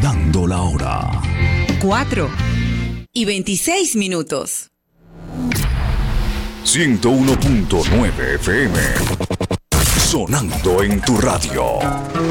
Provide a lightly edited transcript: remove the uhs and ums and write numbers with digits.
Dando la hora. 4:26. 101.9 FM. Sonando en tu radio.